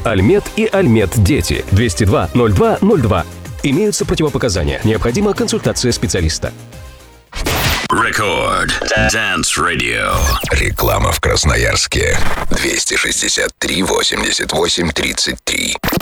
Альмет и Альмет Дети. 202-02-02. Имеются противопоказания. Необходима консультация специалиста. Рекорд Dance Radio. Реклама в Красноярске. 263-88-33.